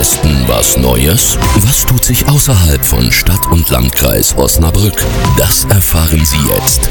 Westen was Neues? Was tut sich außerhalb von Stadt und Landkreis Osnabrück? Das erfahren Sie jetzt.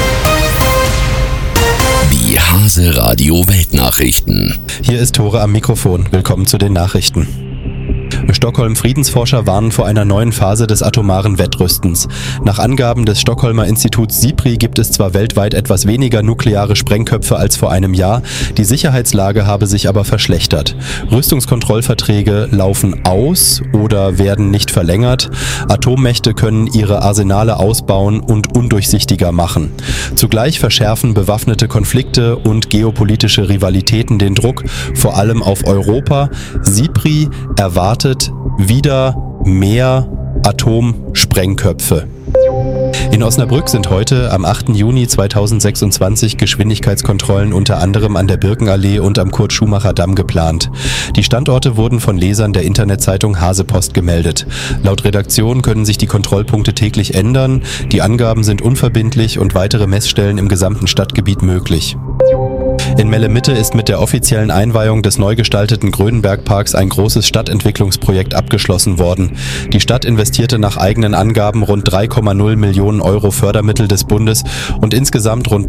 Die Hase Radio Weltnachrichten. Hier ist Tore am Mikrofon. Willkommen zu den Nachrichten. Stockholm-Friedensforscher warnen vor einer neuen Phase des atomaren Wettrüstens. Nach Angaben des Stockholmer Instituts SIPRI gibt es zwar weltweit etwas weniger nukleare Sprengköpfe als vor einem Jahr, die Sicherheitslage habe sich aber verschlechtert. Rüstungskontrollverträge laufen aus oder werden nicht verlängert. Atommächte können ihre Arsenale ausbauen und undurchsichtiger machen. Zugleich verschärfen bewaffnete Konflikte und geopolitische Rivalitäten den Druck, vor allem auf Europa. SIPRI erwartet wieder mehr Atomsprengköpfe. In Osnabrück sind heute, am 8. Juni 2026, Geschwindigkeitskontrollen unter anderem an der Birkenallee und am Kurt-Schumacher-Damm geplant. Die Standorte wurden von Lesern der Internetzeitung Hasepost gemeldet. Laut Redaktion können sich die Kontrollpunkte täglich ändern, die Angaben sind unverbindlich und weitere Messstellen im gesamten Stadtgebiet möglich. In Melle-Mitte ist mit der offiziellen Einweihung des neu gestalteten Grönbergparks ein großes Stadtentwicklungsprojekt abgeschlossen worden. Die Stadt investierte nach eigenen Angaben rund 3,0 Millionen Euro Fördermittel des Bundes und insgesamt rund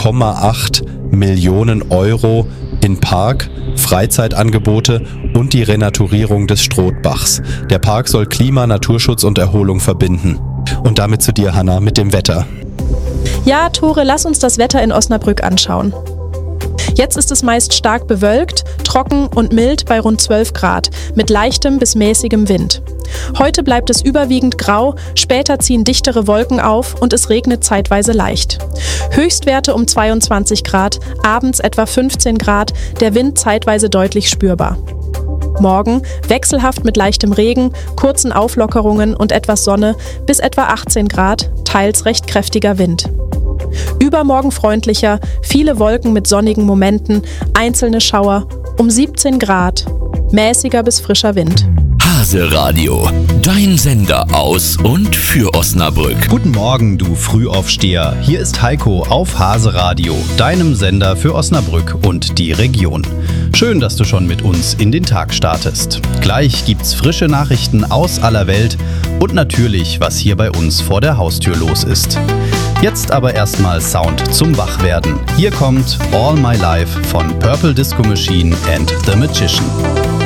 3,8 Millionen Euro in Park, Freizeitangebote und die Renaturierung des Strothbachs. Der Park soll Klima, Naturschutz und Erholung verbinden. Und damit zu dir, Hanna, mit dem Wetter. Ja, Tore, lass uns das Wetter in Osnabrück anschauen. Jetzt ist es meist stark bewölkt, trocken und mild bei rund 12 Grad, mit leichtem bis mäßigem Wind. Heute bleibt es überwiegend grau, später ziehen dichtere Wolken auf und es regnet zeitweise leicht. Höchstwerte um 22 Grad, abends etwa 15 Grad, der Wind zeitweise deutlich spürbar. Morgen wechselhaft mit leichtem Regen, kurzen Auflockerungen und etwas Sonne bis etwa 18 Grad, teils recht kräftiger Wind. Übermorgen freundlicher, viele Wolken mit sonnigen Momenten, einzelne Schauer, um 17 Grad, mäßiger bis frischer Wind. Hase Radio, dein Sender aus und für Osnabrück. Guten Morgen, du Frühaufsteher. Hier ist Heiko auf Hase Radio, deinem Sender für Osnabrück und die Region. Schön, dass du schon mit uns in den Tag startest. Gleich gibt's frische Nachrichten aus aller Welt und natürlich, was hier bei uns vor der Haustür los ist. Jetzt aber erstmal Sound zum Wachwerden. Hier kommt All My Life von Purple Disco Machine and The Magician.